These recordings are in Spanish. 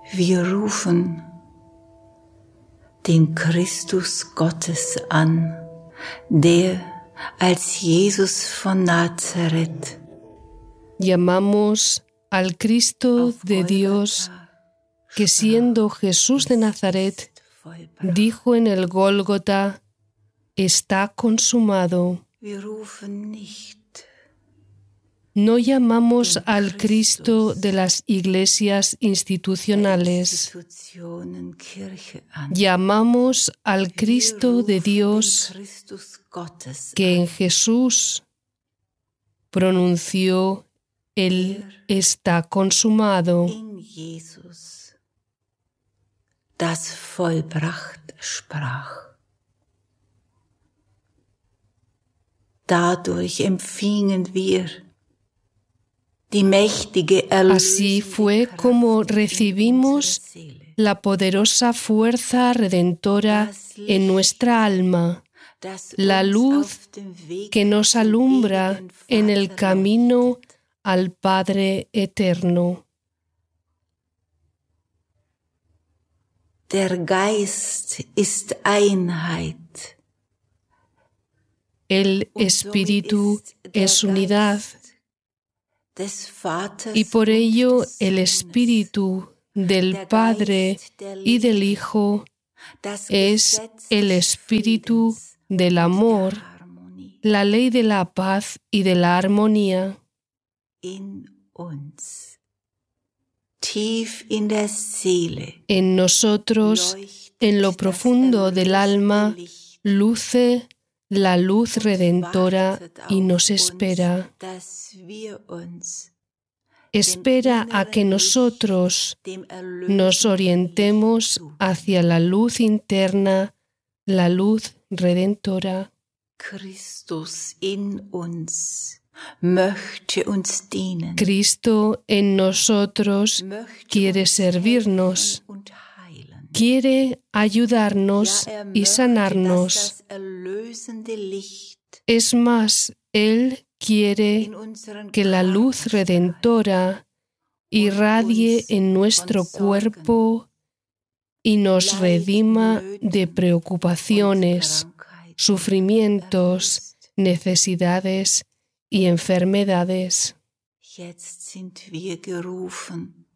Wir rufen den Christus Gottes an, der als Jesus von Nazaret Llamamos al Cristo de Dios que siendo Jesús de Nazaret dijo en el Gólgota: está consumado. Wir rufen nicht No llamamos al Cristo de las iglesias institucionales. Institutionen Kirche an. Llamamos al Cristo de Dios Christus Gottes que en Jesús pronunció el está consumado. in Jesus das vollbracht sprach. Dadurch empfingen wir die mächtige Así fue como recibimos la poderosa fuerza redentora en nuestra alma, la luz que nos alumbra en el camino al Padre eterno. Der Geist ist Einheit. El Espíritu es unidad Des Vaters y por ello el Espíritu del Padre y del Hijo das es el Espíritu del amor, Harmonie la ley de la paz y de la armonía. in uns. Tief in der Seele En nosotros, en lo profundo del alma, luce la luz redentora y nos espera. dass wir uns Espera a que nosotros dem nos orientemos hacia la luz interna, la luz redentora. Christus in uns möchte uns dienen, Cristo en nosotros möchte quiere uns servirnos, helfen und heilen. quiere ayudarnos Ja, y möchte, sanarnos. dass das erlösende Licht Es más, Él quiere in unseren que la luz redentora irradie en nuestro cuerpo y nos redima de preocupaciones, sufrimientos, necesidades y enfermedades. Jetzt sind wir gerufen,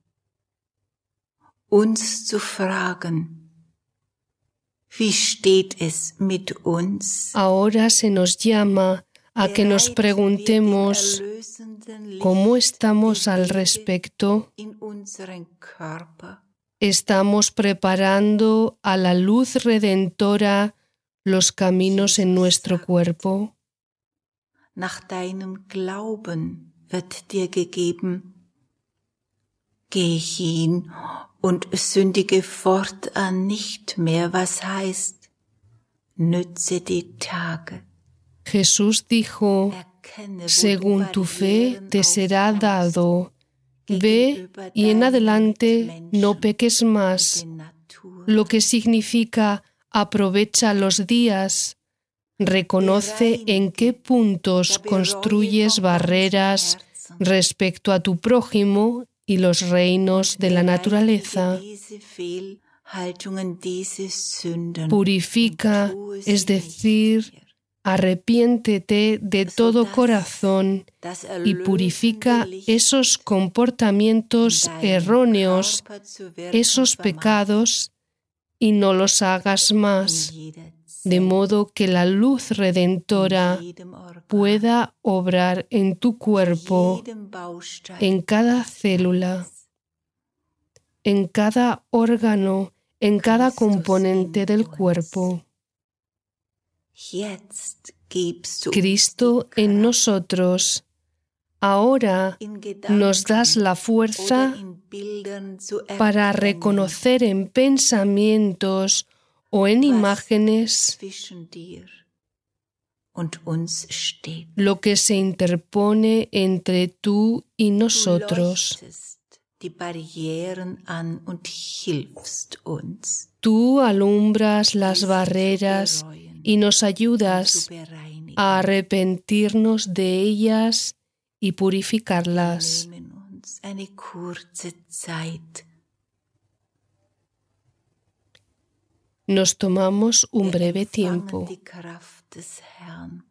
uns zu fragen, wie steht es mit uns? Ahora se nos llama a que nos preguntemos cómo estamos al respecto. In unseren Körper, ¿Estamos preparando a la luz redentora los caminos en nuestro cuerpo? nach deinem Glauben wird dir gegeben. Geh hin und sündige fortan nicht mehr, was heißt, nütze die Tage. Jesús dijo: Erkenne, wo según du tu fe Barrieren te será aufbaust dado. Ve gegenüber y en deinen adelante Mitmenschen no peques más, und den Naturen. lo que significa aprovecha los días. Reconoce en qué puntos construyes barreras respecto a tu prójimo y los reinos de la naturaleza. Diese Fehlhaltungen, diese Sünden, Purifica, und tue sie es decir, nicht mehr. arrepiéntete de todo corazón Das y purifica erlösende Licht esos comportamientos in deinem erróneos, Körper zu wirken esos vermag pecados, y no los hagas in más, jeder de Zelle, modo que la luz redentora in jedem Organ, pueda obrar en tu cuerpo, jedem Baustein, en cada célula, en cada órgano, en cada componente del cuerpo. Jetzt gibst du Cristo uns die en Kraft, nosotros. Ahora in Gedanken nos das la oder fuerza in Bildern zu para erkennen, reconocer en pensamientos o en imágenes zwischen dir und uns steht. lo que se interpone entre tú y Du nosotros. leuchtest die Barrieren an und hilfst uns, Tú alumbras las diese barreras zu bereuen y nos und ayudas zu bereinigen. a arrepentirnos de ellas y purificarlas. Wir nehmen uns eine kurze Zeit, Nos tomamos un Wir breve empfangen tiempo. die Kraft des Herrn.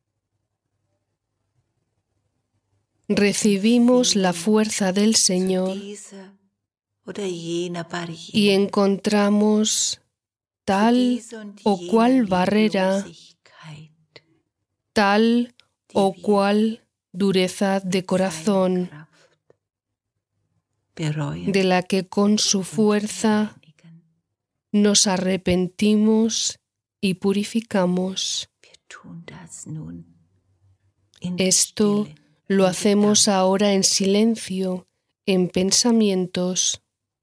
Recibimos la fuerza del Zu Señor dieser oder jener y Barriere, encontramos zu tal dieser und o jener cual barrera, Lieblosigkeit, tal o die wir cual dureza de mit corazón, seiner Kraft bereuen de la que con su und fuerza reinigen. nos arrepentimos y purificamos. Wir tun das nun in Esto Stille, lo in hacemos Gedanken. ahora en silencio, en pensamientos.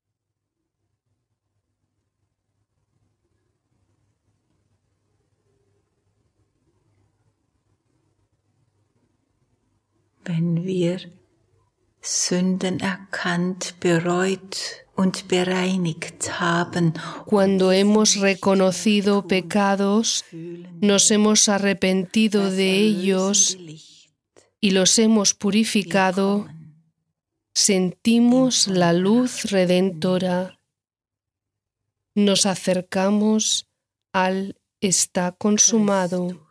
Wenn wir Sünden erkannt, bereut und bereinigt haben, Cuando hemos reconocido pecados, nos hemos arrepentido de ellos y los hemos purificado, sentimos la luz redentora. Nos acercamos al está consumado.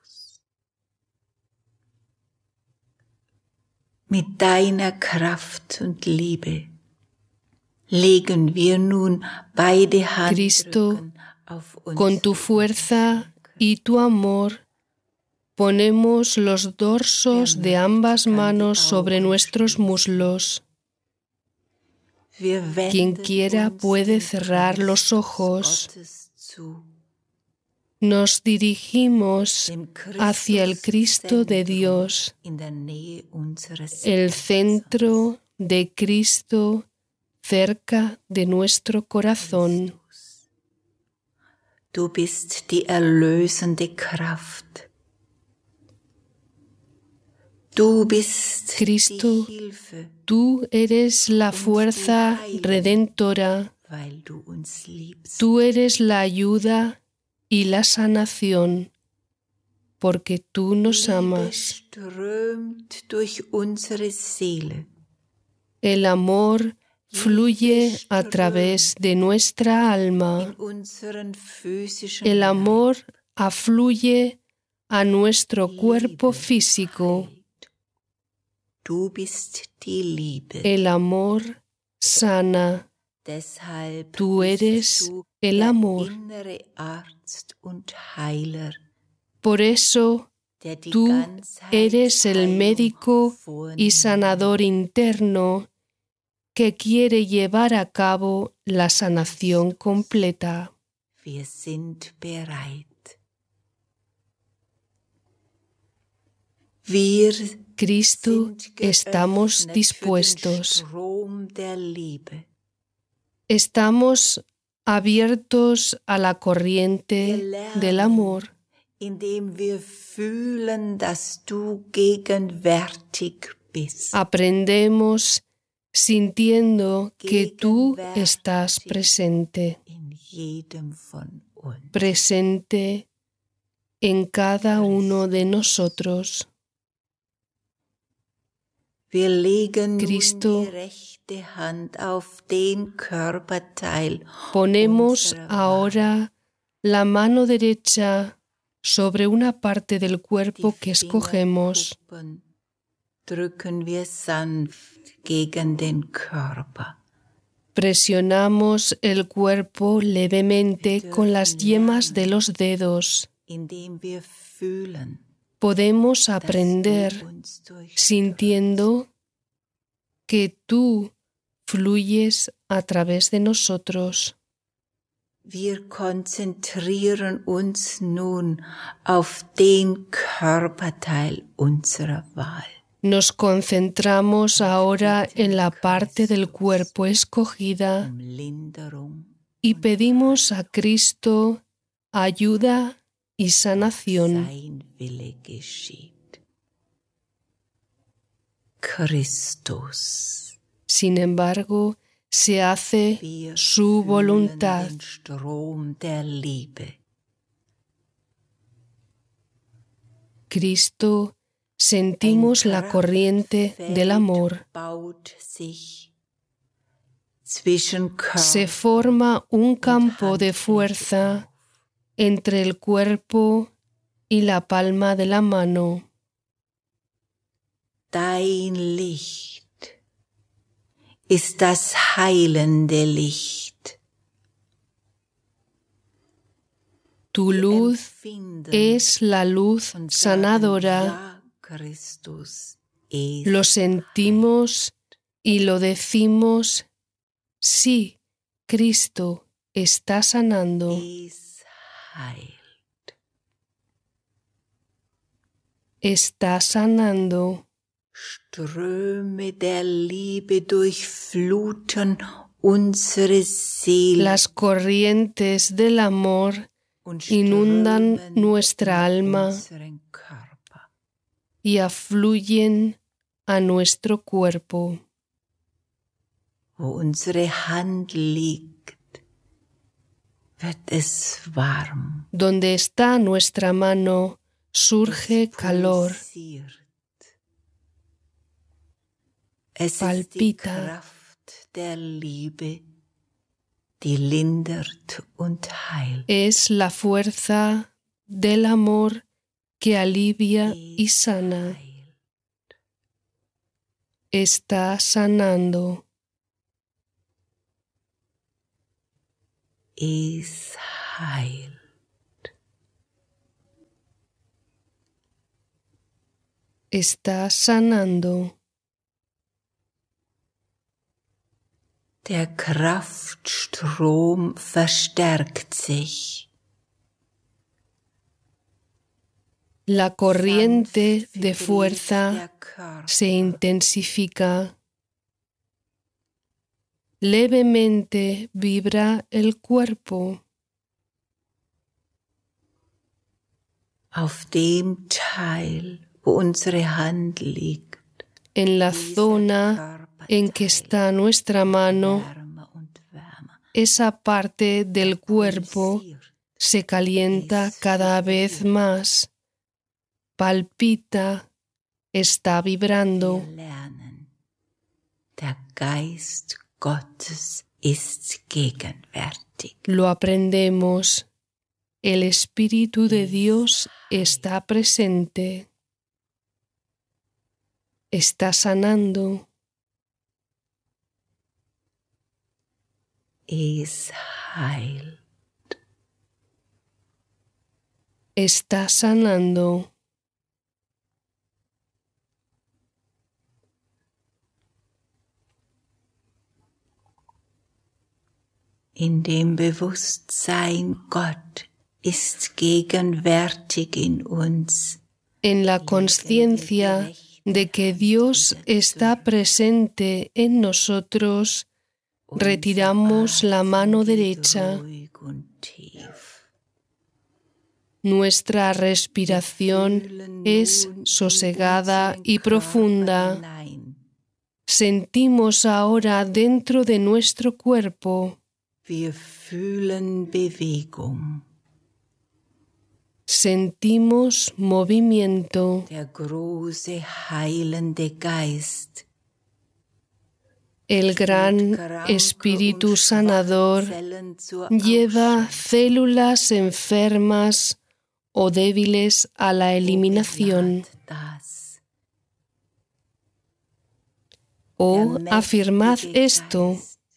Mit deiner Kraft und Liebe legen wir nun beide Cristo, Handrücken auf con tu unsere fuerza y tu amor, ponemos los dorsos de ambas manos sobre nuestros muslos. Wir Quien wenden quiera uns puede dem cerrar los Christus ojos. Gottes zu, Nos dirigimos dem hacia el Cristo de Christuszentrum Dios, in der Nähe unseres el Herzens. centro de Cristo cerca de nuestro corazón. Du bist die erlösende Kraft. Du bist Cristo, die Hilfe, Tú eres la fuerza redentora, weil du uns liebst. tú eres la ayuda y la sanación, porque tú nos Liebe amas. strömt durch unsere Seele. El amor fluye a través de nuestra alma. In unseren physischen El Leib. amor afluye a nuestro cuerpo físico. Du bist die Liebe. El amor sana. Deshalb Tú bist eres du el der amor. innere Arzt und Heiler, Por eso der die tú eres el Ganzheitsheilung médico y vornehmen sanador interno que quiere llevar a cabo la sanación completa. Wir sind bereit. Wir Cristo, sind estamos geöffnet dispuestos. für den Strom der Liebe. Estamos abiertos a la corriente del amor, Indem wir fühlen, dass du gegenwärtig bist. aprendemos sintiendo que tú estás presente, In jedem von uns. presente en cada uno de nosotros. Wir legen Cristo, nun die rechte Hand auf den Körperteil Ponemos unserer ahora la mano derecha sobre una parte del Wahl. cuerpo que Die escogemos. Fingerkuppen drücken wir sanft gegen den Körper. Presionamos el cuerpo levemente con las yemas de los dedos. Indem wir fühlen, Podemos dass aprender du uns durchströmst. sintiendo que tú fluyes a través de nosotros. Wir konzentrieren uns nun auf den Körperteil unserer Wahl. Nos concentramos ahora en la parte del cuerpo escogida Um Linderung y pedimos a Cristo ayuda y sanación. sein Wille geschieht. Christus, Sin embargo, se hace wir su fühlen voluntad. den Strom der Liebe. Cristo, sentimos la corriente del amor. Baut sich zwischen Se Körper forma un campo de fuerza entre el cuerpo y la palma de la mano. Dein Licht ist das heilende Licht. Tu luz es la luz sanadora. Ja, Christus ist Lo sentimos y lo decimos, sí, Cristo está sanando. es heilt. Está sanando. Ströme der Liebe durchfluten unsere Seele Las corrientes del amor und inundan strömen nuestra in alma unseren Körper. y afluyen a nuestro cuerpo. Wo unsere Hand liegt, wird es warm. Donde está nuestra mano surge calor, Pulsiert. Es ist die palpita. Kraft der Liebe, die lindert und heilt. Es la fuerza del amor que alivia y sana. Heilt. Está sanando. Es heilt. Está sanando. Der Kraftstrom verstärkt sich. La corriente de Der fuerza Körper. se intensifica. Levemente vibra el cuerpo. Auf dem Teil, wo unsere Hand liegt, En la zona en que está nuestra mano, Wärme und Wärme. esa parte del cuerpo se calienta cada vez más, palpita, está vibrando. Wir lernen, der Geist Gottes ist gegenwärtig. Lo aprendemos. El Espíritu de Dios está presente. Está sanando. Es heilt. Está sanando. In dem Bewusstsein, Gott ist gegenwärtig in uns. En la conciencia de que Dios está presente en nosotros, retiramos la mano derecha. Ruhig und tief. Nuestra respiración es sosegada y profunda. Hinein. Sentimos ahora dentro de nuestro cuerpo. Wir fühlen Bewegung. Sentimos movimiento. Der große heilende Geist El gran Espíritu Sanador lleva células enfermas o débiles a la eliminación. Oh, afirmad esto.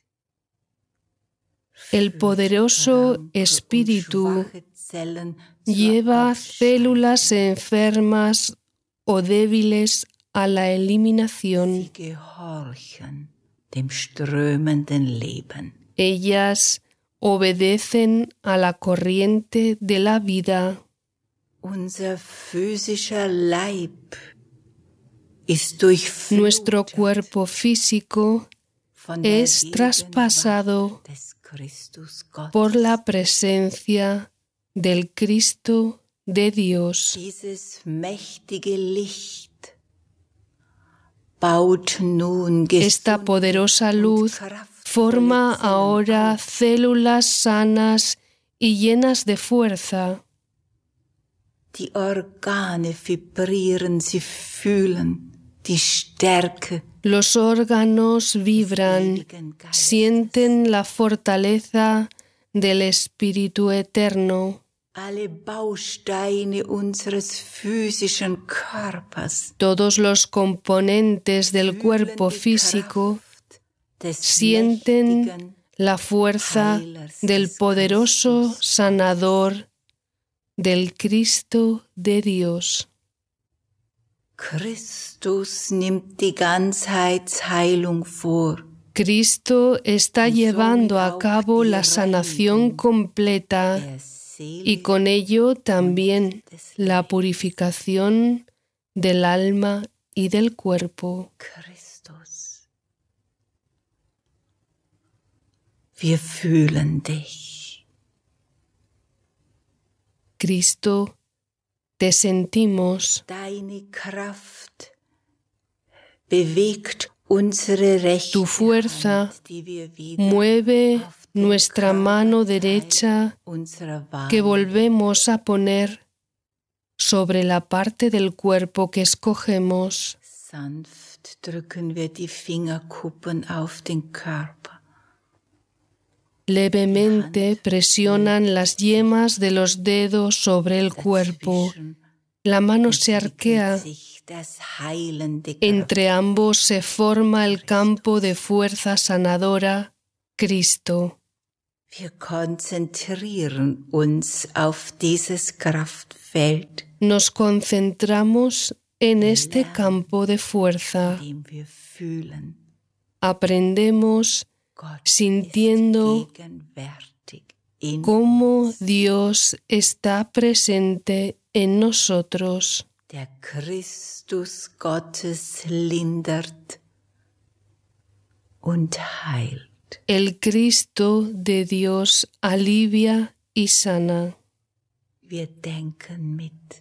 El poderoso Espíritu lleva células enfermas o débiles a la eliminación. Dem strömenden Leben. Ellas obedecen a la corriente de la vida. Unser physischer Leib ist durchflutet Nuestro cuerpo físico von der es traspasado Gegenwart des Christus Gottes. por la presencia del Cristo de Dios. Dieses mächtige Licht baut nun Esta poderosa luz forma ahora células sanas y llenas de fuerza. Die Organe vibrieren, sie fühlen die Stärke. Los órganos vibran, sienten la fortaleza del Espíritu Eterno. alle Bausteine unseres physischen Körpers, todos los componentes del cuerpo físico sienten la fuerza del poderoso sanador del Cristo de Dios. Christus nimmt die Ganzheitsheilung vor. Cristo está llevando a cabo la sanación completa y con ello también la purificación del alma y del cuerpo. Christus, wir fühlen dich. Cristo, te sentimos. Deine Kraft bewegt unsere rechte Tu fuerza Hand, die wir wieder mueve auf den nuestra mano Körperteil derecha unserer que Wahl volvemos a poner sobre la parte del cuerpo que escogemos. sanft drücken wir die Fingerkuppen auf den Körper. Levemente presionan las yemas de los dedos sobre el cuerpo. La mano se arquea. Entre ambos se forma el campo de fuerza sanadora, Cristo. Wir konzentrieren uns auf dieses Kraftfeld, Nos concentramos en este campo de fuerza. in dem wir fühlen, Aprendemos Gott sintiendo ist gegenwärtig in cómo Dios está presente en nosotros. der Christus Gottes lindert und heilt. El Cristo de Dios alivia y sana. Wir denken mit.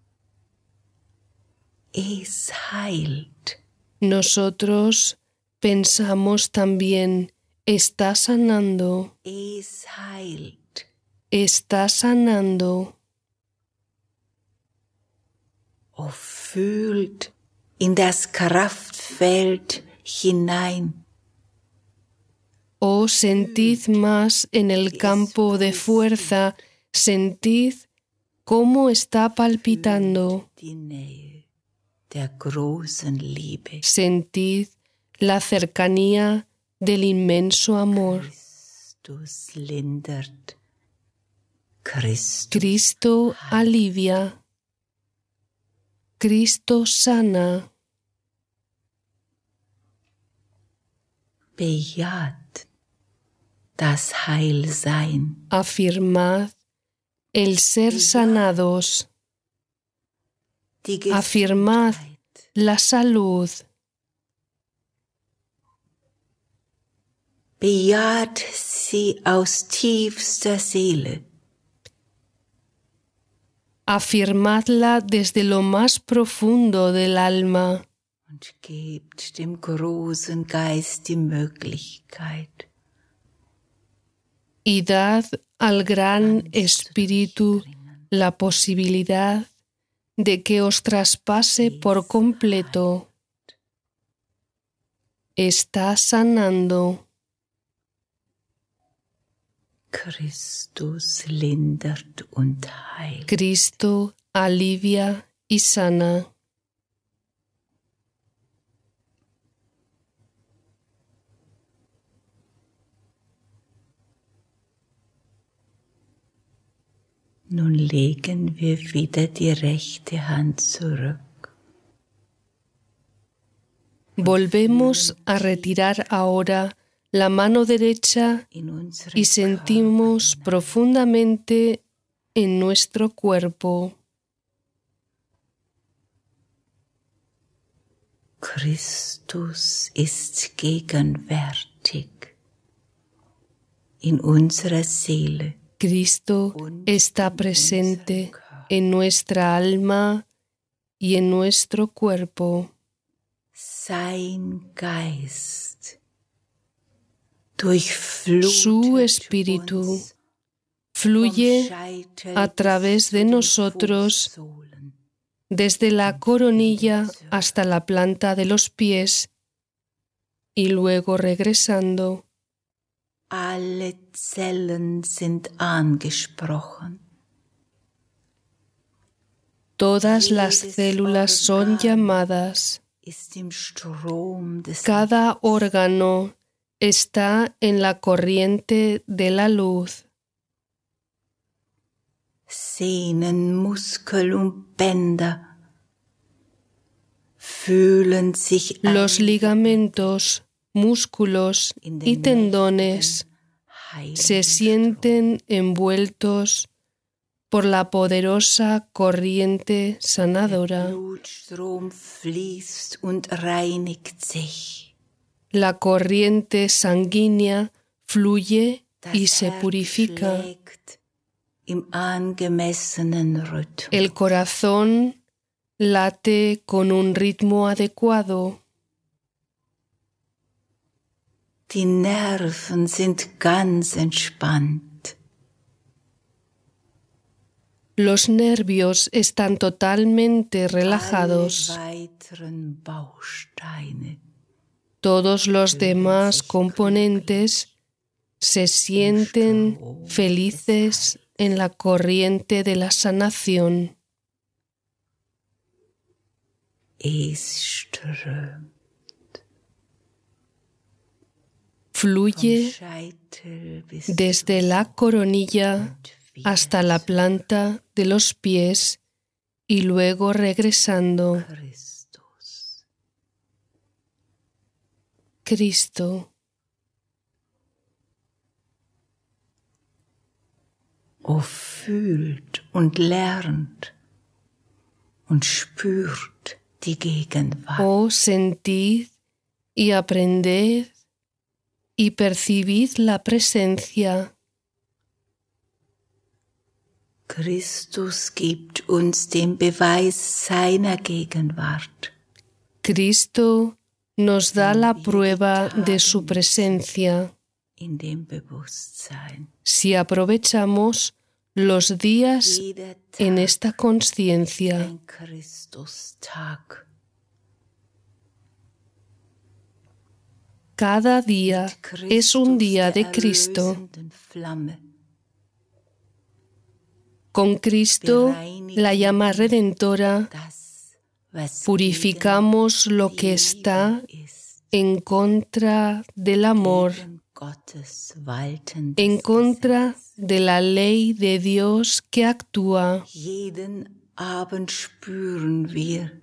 Es heilt. Nosotros pensamos también, está sanando, Es heilt. está sanando. Oh, fühlt in das Kraftfeld hinein. Oh, sentid más en el campo de fuerza, sentid cómo está palpitando, Die Nähe der großen Liebe. sentid la cercanía del inmenso amor. Christus lindert. Christus Cristo alivia, Cristo sana. bejaht das Heilsein. Afirmad el ser sanados, Die afirmad Gesundheit. la salud, Bejaht sie aus tiefster Seele. afirmadla desde lo más profundo del alma Und gebt dem großen Geist die Möglichkeit, y dad al gran Espíritu la posibilidad de que os traspase por completo. Está sanando. Christus lindert und heilt. Cristo alivia y sana. Nun legen wir wieder die rechte Hand zurück. Volvemos a retirar ahora la mano derecha In unseren y sentimos profundamente en nuestro cuerpo. Christus ist gegenwärtig in unserer Seele. Cristo está presente en nuestra alma y en nuestro cuerpo. Sein Geist durchflutet Su espíritu uns fluye vom Scheitel a través bis de zu den nosotros Fußsohlen. desde la coronilla hasta la planta de los pies y luego regresando. Alle Zellen sind angesprochen. Todas las células son llamadas. Cada órgano está en la corriente de la luz. Sehnen, Muskel und Bänder fühlen sich Los ligamentos, músculos y tendones se sienten envueltos por la poderosa corriente sanadora. Blutstrom fließt und reinigt sich. La corriente sanguínea fluye y se purifica. Im angemessenen Rhythmus. El corazón late con un ritmo adecuado. Die Nerven sind ganz entspannt. Los nervios están totalmente relajados. Alle weiteren Bausteine Todos los demás componentes se sienten felices en la corriente de la sanación. es strömt Fluye vom Scheitel bis desde la coronilla hasta la planta de los pies y luego regresando. Christus. Cristo. O fühlt und lernt und spürt die Gegenwart. Oh, sentid y aprended y percibid la presencia. Christus gibt uns den Beweis seiner Gegenwart. Cristo nos da la prueba de su presencia In dem Bewusstsein. si aprovechamos los días Jeder en Tag esta conciencia. ein Christustag. Cada día es un día de Cristo. Erlösenden Flamme. Con Cristo, la llama redentora, Das, was purificamos lo que está en contra del amor, gegen Gottes waltendes en contra de la ley de Dios que actúa. Jeden Abend spüren wir,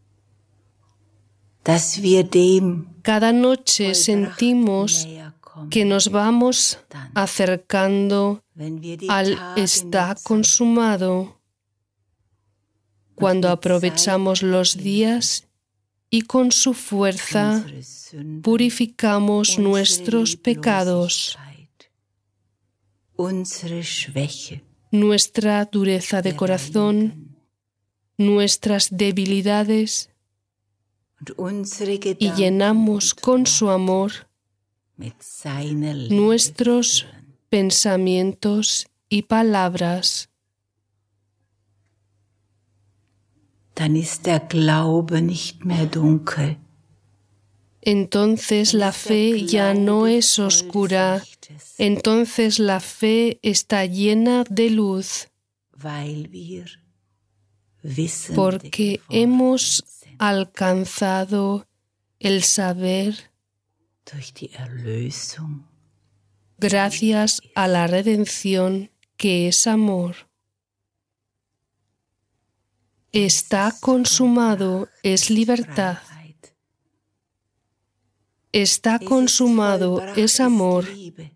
dass wir dem Cada noche sentimos näher kommen, que nos vamos acercando wenn wir die al Tage está nutzen, consumado, cuando aprovechamos los días y con su fuerza unsere Sünden, purificamos unsere nuestros pecados, Lieblosigkeit, unsere Schwäche, nuestra dureza de corazón, nuestras debilidades und unsere y Gedanken llenamos con su amor mit seiner Liebe nuestros füllen. pensamientos y palabras. Dann ist der Glaube nicht mehr dunkel. Entonces la fe ya no es oscura, entonces la fe está llena de luz, Weil wir Wissende porque geworden hemos sind alcanzado el saber durch die Erlösung. gracias a la redención que es amor. Está consumado es libertad. Freiheit. Está Es ist consumado vollbracht, es amor. ist Liebe.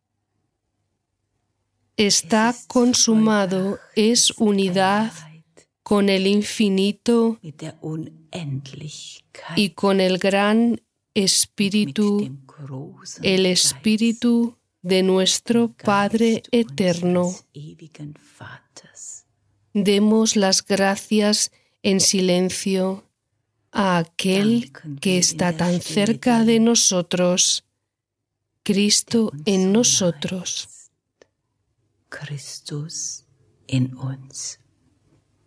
Está consumado es unidad Einheit con el infinito mit der Unendlichkeit, y con el gran mit Espíritu, dem großen el Geist, Espíritu de nuestro Padre Geist eterno. unseres ewigen Vaters. Demos las gracias en silencio a aquel que está tan cerca de nosotros, Cristo en nosotros. Christus in uns.